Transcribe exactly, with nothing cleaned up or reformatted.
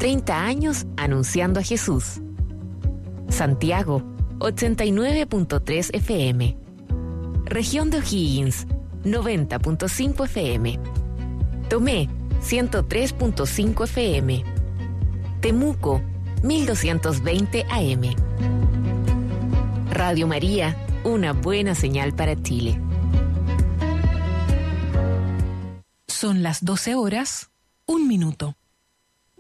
treinta años anunciando a Jesús. Santiago, ochenta y nueve punto tres F M. Región de O'Higgins, noventa punto cinco F M. Tomé, ciento tres punto cinco F M. Temuco, mil doscientos veinte A M. Radio María, una buena señal para Chile. Son las doce horas, un minuto.